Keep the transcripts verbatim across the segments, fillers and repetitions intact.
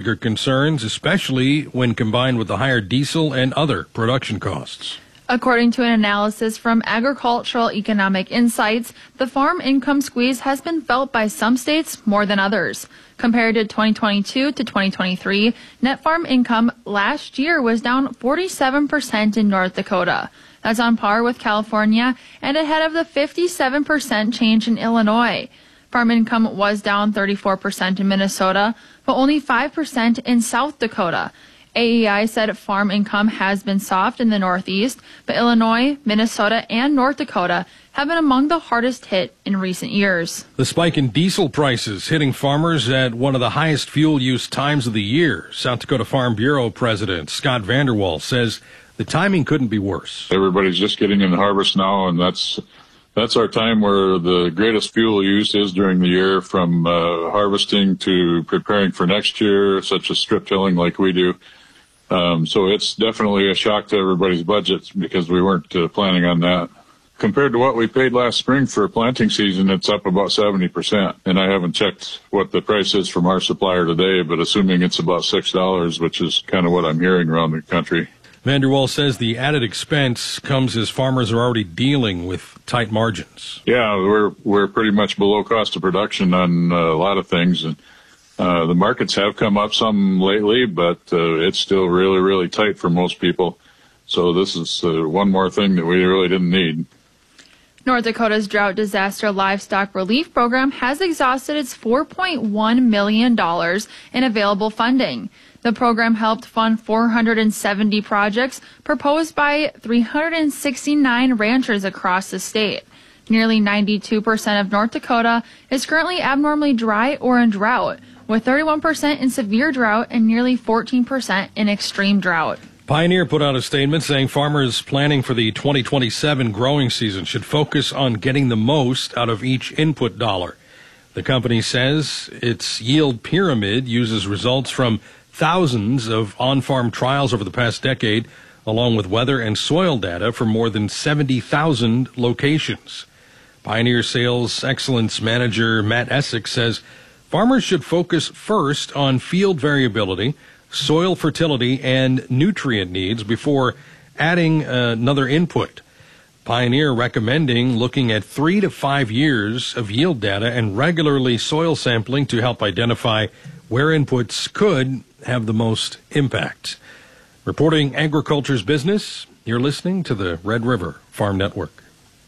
bigger concerns, especially when combined with the higher diesel and other production costs. According to an analysis from Agricultural Economic Insights, the farm income squeeze has been felt by some states more than others. Compared to twenty twenty-two to twenty twenty-three, net farm income last year was down forty-seven percent in North Dakota. That's on par with California and ahead of the fifty-seven percent change in Illinois. Farm income was down thirty-four percent in Minnesota, but only five percent in South Dakota. A E I said farm income has been soft in the Northeast, but Illinois, Minnesota, and North Dakota have been among the hardest hit in recent years. The spike in diesel prices hitting farmers at one of the highest fuel use times of the year. South Dakota Farm Bureau President Scott Vanderwall says the timing couldn't be worse. Everybody's just getting in the harvest now, and that's that's our time where the greatest fuel use is during the year, from uh, harvesting to preparing for next year, such as strip tilling like we do. Um, so it's definitely a shock to everybody's budgets because we weren't uh, planning on that. Compared to what we paid last spring for planting season, it's up about seventy percent. And I haven't checked what the price is from our supplier today, but assuming it's about six dollars, which is kind of what I'm hearing around the country. Vanderwall says the added expense comes as farmers are already dealing with tight margins. Yeah, we're we're pretty much below cost of production on uh, a lot of things. And Uh, the markets have come up some lately, but uh, it's still really, really tight for most people. So this is uh, one more thing that we really didn't need. North Dakota's Drought Disaster Livestock Relief Program has exhausted its four point one million dollars in available funding. The program helped fund four hundred seventy projects proposed by three hundred sixty-nine ranchers across the state. Nearly ninety-two percent of North Dakota is currently abnormally dry or in drought, with thirty-one percent in severe drought and nearly fourteen percent in extreme drought. Pioneer put out a statement saying farmers planning for the twenty twenty-seven growing season should focus on getting the most out of each input dollar. The company says its yield pyramid uses results from thousands of on-farm trials over the past decade, along with weather and soil data from more than seventy thousand locations. Pioneer Sales Excellence Manager Matt Essex says farmers should focus first on field variability, soil fertility, and nutrient needs before adding another input. Pioneer recommending looking at three to five years of yield data and regularly soil sampling to help identify where inputs could have the most impact. Reporting Agriculture's Business, you're listening to the Red River Farm Network.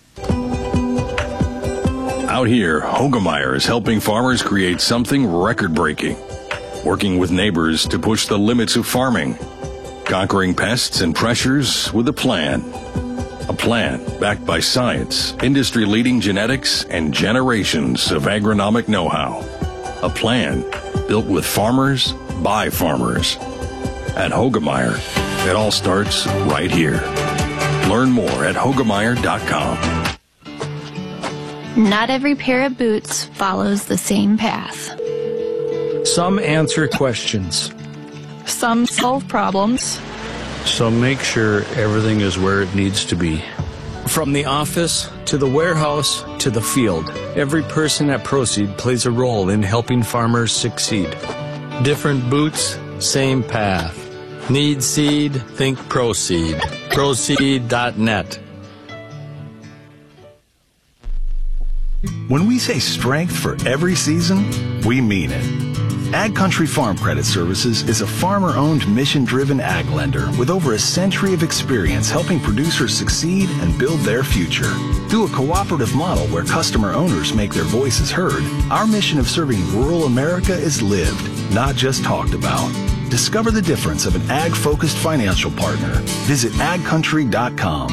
Out here, Hoegemeyer is helping farmers create something record-breaking, working with neighbors to push the limits of farming, conquering pests and pressures with a plan. A plan backed by science, industry-leading genetics, and generations of agronomic know-how. A plan built with farmers by farmers. At Hoegemeyer, it all starts right here. Learn more at Hoegemeyer dot com. Not every pair of boots follows the same path. Some answer questions. Some solve problems. Some make sure everything is where it needs to be. From the office to the warehouse to the field, every person at Proseed plays a role in helping farmers succeed. Different boots, same path. Need seed? Think Proseed. Proseed dot net. When we say strength for every season, we mean it. Ag Country Farm Credit Services is a farmer-owned, mission-driven ag lender with over a century of experience helping producers succeed and build their future. Through a cooperative model where customer owners make their voices heard, our mission of serving rural America is lived, not just talked about. Discover the difference of an ag-focused financial partner. Visit ag country dot com.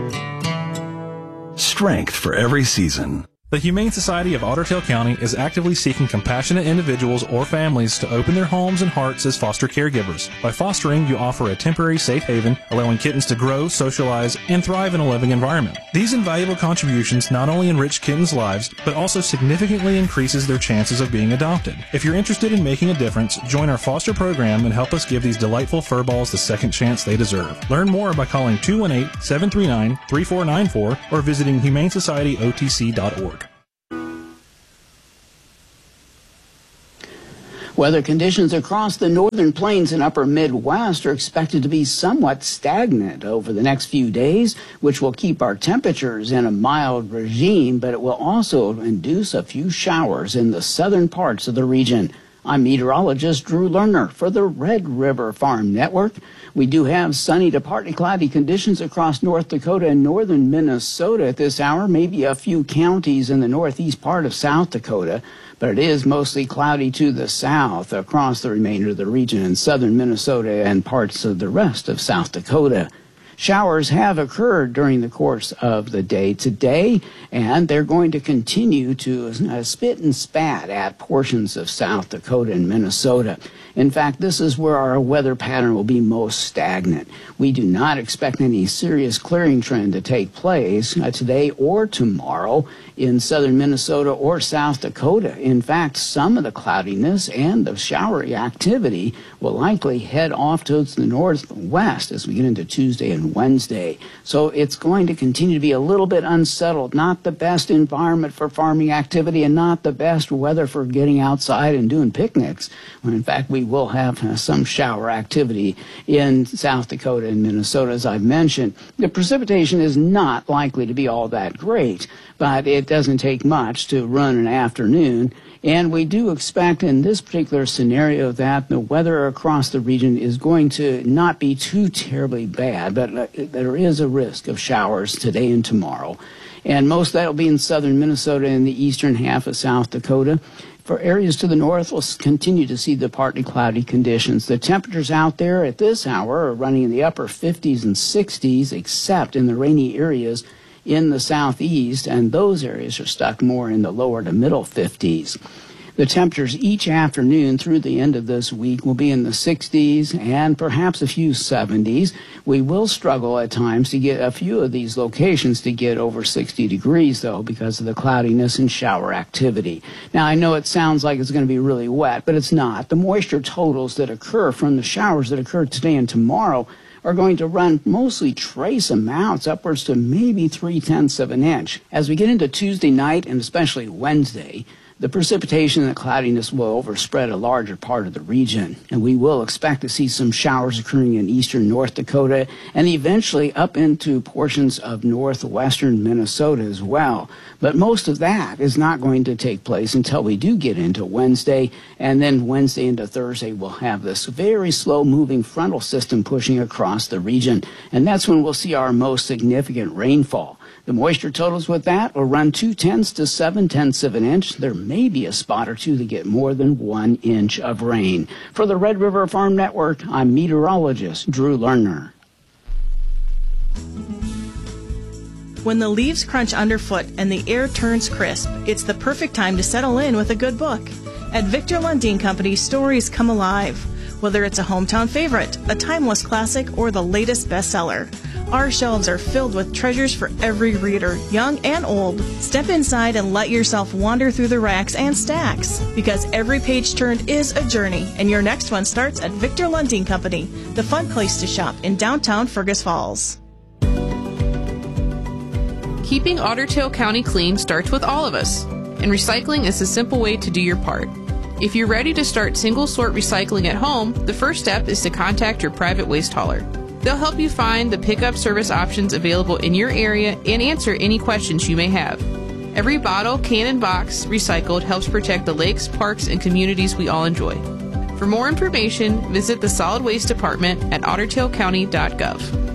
Strength for every season. The Humane Society of Otter Tail County is actively seeking compassionate individuals or families to open their homes and hearts as foster caregivers. By fostering, you offer a temporary safe haven, allowing kittens to grow, socialize, and thrive in a living environment. These invaluable contributions not only enrich kittens' lives, but also significantly increases their chances of being adopted. If you're interested in making a difference, join our foster program and help us give these delightful furballs the second chance they deserve. Learn more by calling two one eight, seven three nine, three four nine four or visiting humane society o t c dot org. Weather conditions across the northern plains and upper Midwest are expected to be somewhat stagnant over the next few days, which will keep our temperatures in a mild regime, but it will also induce a few showers in the southern parts of the region. I'm meteorologist Drew Lerner for the Red River Farm Network. We do have sunny to partly cloudy conditions across North Dakota and northern Minnesota at this hour, maybe a few counties in the northeast part of South Dakota, but it is mostly cloudy to the south across the remainder of the region in southern Minnesota and parts of the rest of South Dakota. Showers have occurred during the course of the day today, and they're going to continue to uh, spit and spat at portions of South Dakota and Minnesota. In fact, this is where our weather pattern will be most stagnant. We do not expect any serious clearing trend to take place uh, today or tomorrow in southern Minnesota or South Dakota. In fact, some of the cloudiness and the showery activity will likely head off towards the northwest as we get into Tuesday and Wednesday. So it's going to continue to be a little bit unsettled, not the best environment for farming activity and not the best weather for getting outside and doing picnics. When in fact, we will have uh, some shower activity in South Dakota and Minnesota, as I've mentioned. The precipitation is not likely to be all that great, but it doesn't take much to run an afternoon. And we do expect in this particular scenario that the weather across the region is going to not be too terribly bad, but uh, there is a risk of showers today and tomorrow. And most of that will be in southern Minnesota and the eastern half of South Dakota. For areas to the north, we'll continue to see the partly cloudy conditions. The temperatures out there at this hour are running in the upper fifties and sixties, except in the rainy areas in the southeast, and those areas are stuck more in the lower to middle fifties. The temperatures each afternoon through the end of this week will be in the sixties and perhaps a few seventies. We will struggle at times to get a few of these locations to get over sixty degrees, though, because of the cloudiness and shower activity. Now, I know it sounds like it's going to be really wet, but it's not. The moisture totals that occur from the showers that occur today and tomorrow are going to run mostly trace amounts, upwards to maybe three-tenths of an inch. As we get into Tuesday night and especially Wednesday, the precipitation and the cloudiness will overspread a larger part of the region, and we will expect to see some showers occurring in eastern North Dakota and eventually up into portions of northwestern Minnesota as well. But most of that is not going to take place until we do get into Wednesday, and then Wednesday into Thursday we'll have this very slow-moving frontal system pushing across the region, and that's when we'll see our most significant rainfall. The moisture totals with that will run two-tenths to seven-tenths of an inch. There may be a spot or two to get more than one inch of rain. For the Red River Farm Network, I'm meteorologist Drew Lerner. When the leaves crunch underfoot and the air turns crisp, it's the perfect time to settle in with a good book. At Victor Lundin Company, stories come alive. Whether it's a hometown favorite, a timeless classic, or the latest bestseller, our shelves are filled with treasures for every reader, young and old. Step inside and let yourself wander through the racks and stacks, because every page turned is a journey, and your next one starts at Victor Lundin Company, the fun place to shop in downtown Fergus Falls. Keeping Otter Tail County clean starts with all of us, and recycling is a simple way to do your part. If you're ready to start single-sort recycling at home, the first step is to contact your private waste hauler. They'll help you find the pickup service options available in your area and answer any questions you may have. Every bottle, can, and box recycled helps protect the lakes, parks, and communities we all enjoy. For more information, visit the Solid Waste Department at otter tail county dot gov.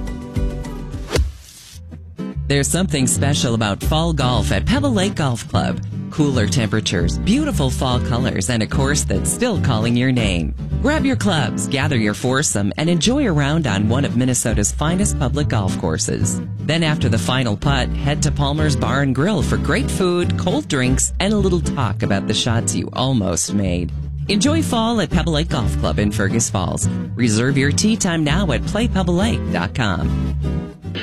There's something special about fall golf at Pebble Lake Golf Club. Cooler temperatures, beautiful fall colors, and a course that's still calling your name. Grab your clubs, gather your foursome, and enjoy a round on one of Minnesota's finest public golf courses. Then after the final putt, head to Palmer's Bar and Grill for great food, cold drinks, and a little talk about the shots you almost made. Enjoy fall at Pebble Lake Golf Club in Fergus Falls. Reserve your tee time now at play pebble lake dot com.